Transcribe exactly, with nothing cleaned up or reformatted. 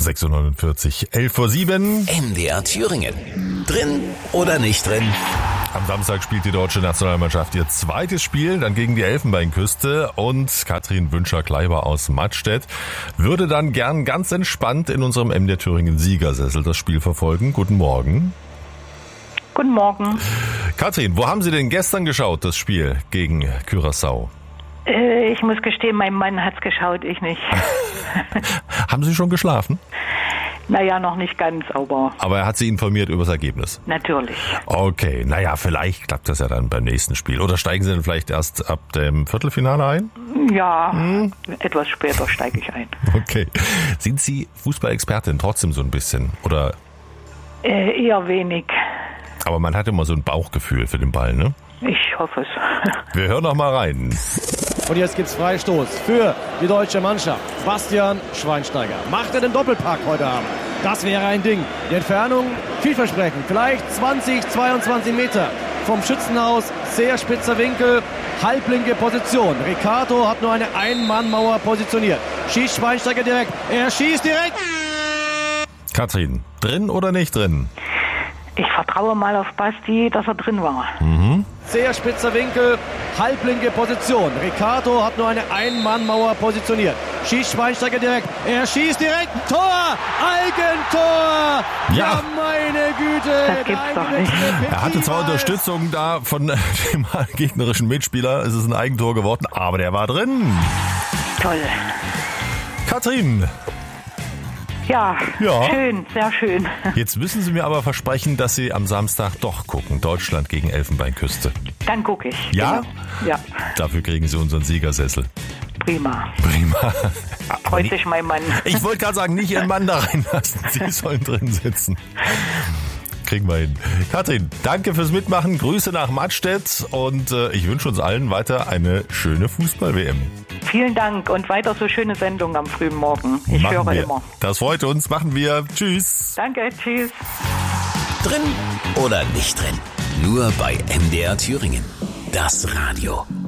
sechs Uhr neunundvierzig, elf vor sieben. M D R Thüringen. Drin oder nicht drin? Am Samstag spielt die deutsche Nationalmannschaft ihr zweites Spiel, dann gegen die Elfenbeinküste, und Katrin Wünscher-Kleiber aus Mattstedt würde dann gern ganz entspannt in unserem M D R Thüringen Siegersessel das Spiel verfolgen. Guten Morgen. Guten Morgen. Katrin, wo haben Sie denn gestern geschaut, das Spiel gegen Curaçao? Äh, ich muss gestehen, mein Mann hat's geschaut, ich nicht. Haben Sie schon geschlafen? Naja, noch nicht ganz, aber... Aber er hat Sie informiert über das Ergebnis? Natürlich. Okay, naja, vielleicht klappt das ja dann beim nächsten Spiel. Oder steigen Sie dann vielleicht erst ab dem Viertelfinale ein? Ja, hm? etwas später steige ich ein. Okay. Sind Sie Fußballexpertin trotzdem so ein bisschen? Oder? Äh, eher wenig. Aber man hat immer so ein Bauchgefühl für den Ball, ne? Ich hoffe es. Wir hören noch mal rein. Und jetzt gibt's Freistoß für die deutsche Mannschaft. Bastian Schweinsteiger macht er den Doppelpack heute Abend. Das wäre ein Ding. Die Entfernung vielversprechend. Vielleicht zwanzig, zweiundzwanzig Meter vom Schützenhaus. Sehr spitzer Winkel. Halblinke Position. Ricardo hat nur eine Ein-Mann-Mauer positioniert. Schießt Schweinsteiger direkt. Er schießt direkt. Katrin, drin oder nicht drin? Ich vertraue mal auf Basti, dass er drin war. Mhm. Sehr spitzer Winkel, halblinke Position. Ricardo hat nur eine Ein-Mann-Mauer positioniert. Schießt Schweinsteiger direkt. Er schießt direkt. Tor! Eigentor! Ja, ja meine Güte! Das gibt's doch nicht. Er hatte zwar Unterstützung da von dem gegnerischen Mitspieler. Es ist ein Eigentor geworden, aber der war drin. Toll. Katrin. Ja, Ja, schön, sehr schön. Jetzt müssen Sie mir aber versprechen, dass Sie am Samstag doch gucken. Deutschland gegen Elfenbeinküste. Dann gucke ich. Ja? Genau. Ja, Dafür kriegen Sie unseren Siegersessel. prima. Prima. Freut sich mein Mann. Ich wollte gerade sagen, nicht Ihren Mann da reinlassen. Sie sollen drin sitzen. Kriegen wir hin. Katrin, danke fürs Mitmachen. Grüße nach Mattstedt und äh, ich wünsche uns allen weiter eine schöne Fußball-W M. Vielen Dank und weiter so schöne Sendungen am frühen Morgen. Ich Machen höre wir. immer. Das freut uns. Machen wir. Tschüss. Danke, tschüss. Drin oder nicht drin? Nur bei M D R Thüringen. Das Radio.